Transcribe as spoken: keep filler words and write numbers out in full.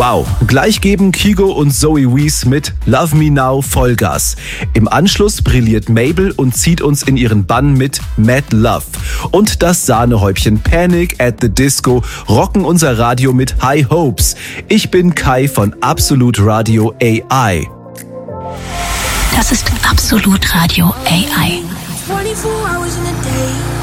Wow, gleich geben Kygo und Zoe Wees mit Love Me Now Vollgas. Im Anschluss brilliert Mabel und zieht uns in ihren Bann mit Mad Love. Und das Sahnehäubchen Panic at the Disco rocken unser Radio mit High Hopes. Ich bin Kai von Absolut Radio A I. Das ist Absolut Radio A I. twenty-four hours in a day.